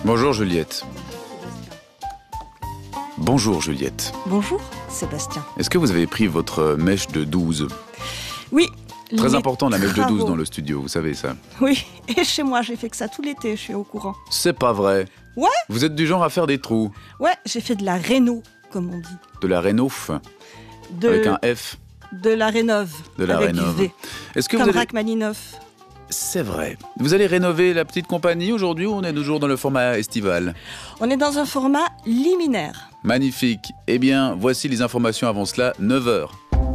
Bonjour Juliette. Bonjour Juliette. Bonjour Sébastien. Est-ce que vous avez pris votre mèche de 12 ? Oui. Très important la mèche de 12 travaux. dans le studio, vous savez ça. Oui, et chez moi j'ai fait que ça tout l'été, je suis au courant. C'est pas vrai. Ouais. Vous êtes du genre à faire des trous. Ouais, j'ai fait de la réno, comme on dit. De la rénof, avec un F. De la rénove. De la avec rénove. du V. Est-ce que Comme vous allez... Rachmaninoff. C'est vrai. Vous allez rénover la petite compagnie aujourd'hui ou on est toujours dans le format estival ? On est dans un format liminaire. Magnifique. Eh bien, voici les informations avant cela, 9h.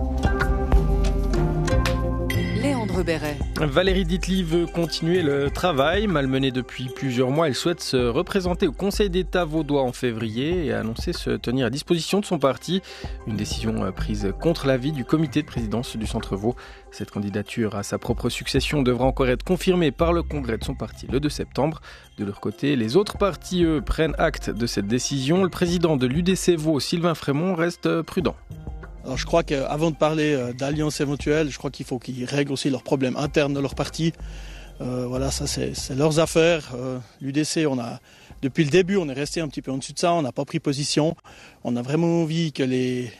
Léandre Béret. Valérie Ditely veut continuer le travail. Malmenée depuis plusieurs mois, elle souhaite se représenter au Conseil d'État vaudois en février et a annoncé se tenir à disposition de son parti. Une décision prise contre l'avis du comité de présidence du Centre Vaud. Cette candidature à sa propre succession devra encore être confirmée par le congrès de son parti le 2 septembre. De leur côté, les autres partis, eux, prennent acte de cette décision. Le président de l'UDC Vaud, Sylvain Frémont, reste prudent. Alors je crois qu'avant de parler d'alliance éventuelle, je crois qu'il faut qu'ils règlent aussi leurs problèmes internes de leur parti. Voilà, ça c'est leurs affaires. L'UDC, depuis le début, on est resté un petit peu en dessus de ça, on n'a pas pris position. On a vraiment envie que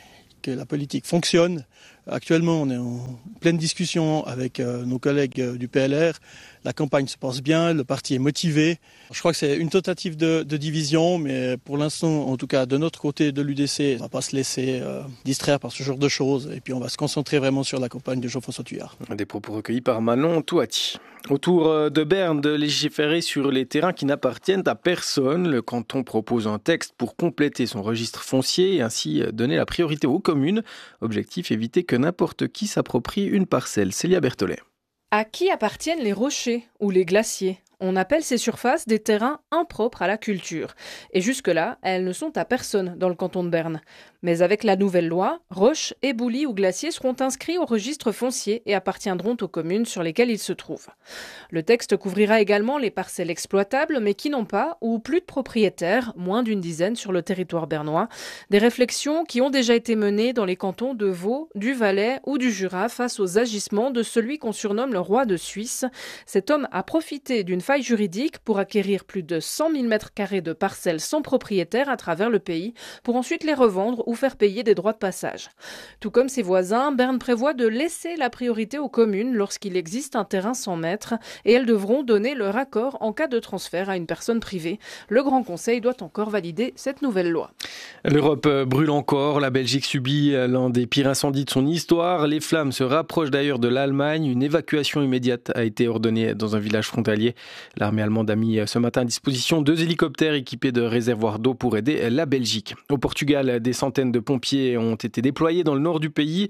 la politique fonctionne. Actuellement, on est en pleine discussion avec nos collègues du PLR. La campagne se passe bien, le parti est motivé. Je crois que c'est une tentative de division, mais pour l'instant, en tout cas de notre côté de l'UDC, on ne va pas se laisser distraire par ce genre de choses. Et puis on va se concentrer vraiment sur la campagne de Jean-François Thuillard. Des propos recueillis par Manon Touati. Autour de Berne, de légiférer sur les terrains qui n'appartiennent à personne. Le canton propose un texte pour compléter son registre foncier et ainsi donner la priorité aux communes. Objectif, éviter que n'importe qui s'approprie une parcelle. Célia Berthollet. À qui appartiennent les rochers ou les glaciers ? On appelle ces surfaces des terrains impropres à la culture. Et jusque-là, elles ne sont à personne dans le canton de Berne. Mais avec la nouvelle loi, roches, éboulis ou glaciers seront inscrits au registre foncier et appartiendront aux communes sur lesquelles ils se trouvent. Le texte couvrira également les parcelles exploitables, mais qui n'ont pas ou plus de propriétaires, moins d'une dizaine sur le territoire bernois. Des réflexions qui ont déjà été menées dans les cantons de Vaud, du Valais ou du Jura face aux agissements de celui qu'on surnomme le roi de Suisse. Cet homme a profité d'une faille juridique pour acquérir plus de 100 000 m² de parcelles sans propriétaire à travers le pays, pour ensuite les revendre ou faire payer des droits de passage. Tout comme ses voisins, Berne prévoit de laisser la priorité aux communes lorsqu'il existe un terrain sans maître et elles devront donner leur accord en cas de transfert à une personne privée. Le Grand Conseil doit encore valider cette nouvelle loi. L'Europe brûle encore. La Belgique subit l'un des pires incendies de son histoire. Les flammes se rapprochent d'ailleurs de l'Allemagne. Une évacuation immédiate a été ordonnée dans un village frontalier. L'armée allemande a mis ce matin à disposition 2 hélicoptères équipés de réservoirs d'eau pour aider la Belgique. Au Portugal, des centaines de pompiers ont été déployés dans le nord du pays.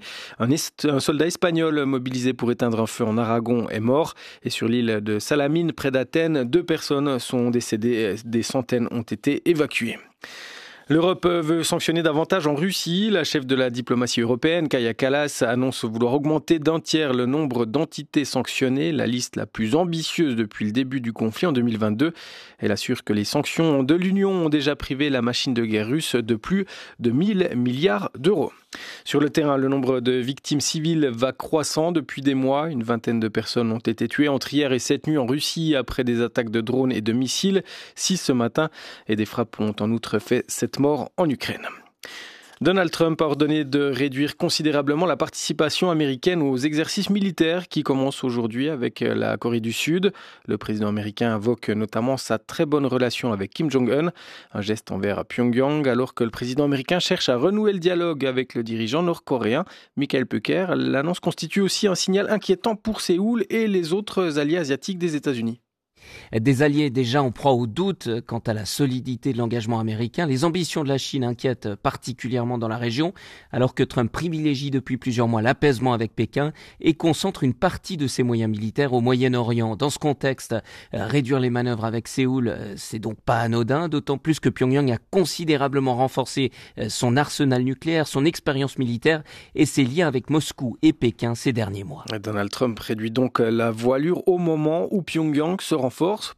Un soldat espagnol mobilisé pour éteindre un feu en Aragon est mort. Et sur l'île de Salamine, près d'Athènes, 2 personnes sont décédées. Des centaines ont été évacuées. L'Europe veut sanctionner davantage en Russie. La chef de la diplomatie européenne, Kaja Kallas, annonce vouloir augmenter d'1 tiers le nombre d'entités sanctionnées, la liste la plus ambitieuse depuis le début du conflit en 2022. Elle assure que les sanctions de l'Union ont déjà privé la machine de guerre russe de plus de 1000 milliards d'euros. Sur le terrain, le nombre de victimes civiles va croissant depuis des mois. Une vingtaine de personnes ont été tuées entre hier et cette nuit en Russie après des attaques de drones et de missiles. 6 ce matin et des frappes ont en outre fait 7 morts en Ukraine. Donald Trump a ordonné de réduire considérablement la participation américaine aux exercices militaires qui commencent aujourd'hui avec la Corée du Sud. Le président américain invoque notamment sa très bonne relation avec Kim Jong-un, un geste envers Pyongyang, alors que le président américain cherche à renouer le dialogue avec le dirigeant nord-coréen. Michael Pucker, l'annonce constitue aussi un signal inquiétant pour Séoul et les autres alliés asiatiques des États-Unis. Des alliés déjà en proie au doute quant à la solidité de l'engagement américain. Les ambitions de la Chine inquiètent particulièrement dans la région, alors que Trump privilégie depuis plusieurs mois l'apaisement avec Pékin et concentre une partie de ses moyens militaires au Moyen-Orient. Dans ce contexte, réduire les manœuvres avec Séoul, c'est donc pas anodin, d'autant plus que Pyongyang a considérablement renforcé son arsenal nucléaire, son expérience militaire et ses liens avec Moscou et Pékin ces derniers mois. Donald Trump réduit donc la voilure au moment où Pyongyang se renforce. Pourquoi ?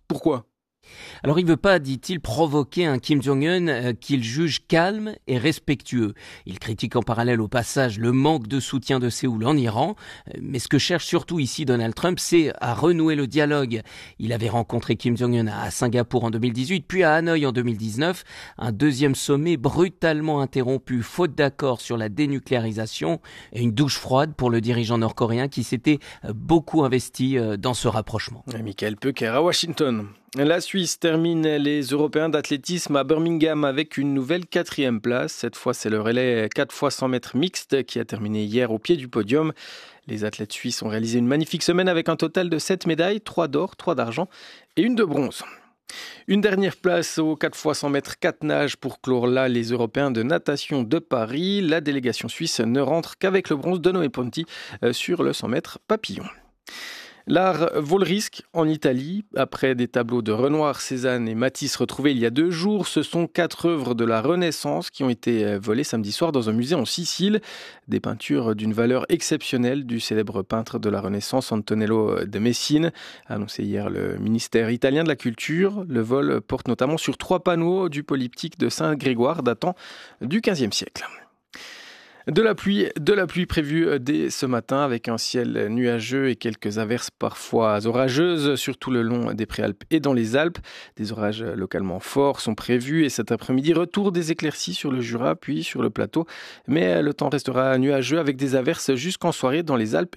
Alors il ne veut pas, dit-il, provoquer un Kim Jong-un qu'il juge calme et respectueux. Il critique en parallèle au passage le manque de soutien de Séoul en Iran. Mais ce que cherche surtout ici Donald Trump, c'est à renouer le dialogue. Il avait rencontré Kim Jong-un à Singapour en 2018, puis à Hanoï en 2019. Un deuxième sommet brutalement interrompu, faute d'accord sur la dénucléarisation, et une douche froide pour le dirigeant nord-coréen qui s'était beaucoup investi dans ce rapprochement. Michael Peucker à Washington. La Suisse termine les Européens d'athlétisme à Birmingham avec une nouvelle 4e place. Cette fois, c'est le relais 4x100 mètres mixte qui a terminé hier au pied du podium. Les athlètes suisses ont réalisé une magnifique semaine avec un total de 7 médailles, 3 d'or, 3 d'argent et une de bronze. Une dernière place au 4x100 mètres 4 nages pour clore là les Européens de natation de Paris. La délégation suisse ne rentre qu'avec le bronze de Noé Ponti sur le 100 mètres papillon. L'art vaut le risque en Italie. Après des tableaux de Renoir, Cézanne et Matisse retrouvés il y a 2 jours, ce sont 4 œuvres de la Renaissance qui ont été volées samedi soir dans un musée en Sicile. Des peintures d'une valeur exceptionnelle du célèbre peintre de la Renaissance Antonello de Messine, a annoncé hier le ministère italien de la Culture. Le vol porte notamment sur 3 panneaux du polyptyque de Saint-Grégoire datant du XVe siècle. De la pluie prévue dès ce matin avec un ciel nuageux et quelques averses parfois orageuses, surtout le long des Préalpes et dans les Alpes. Des orages localement forts sont prévus et cet après-midi, retour des éclaircies sur le Jura puis sur le plateau. Mais le temps restera nuageux avec des averses jusqu'en soirée dans les Alpes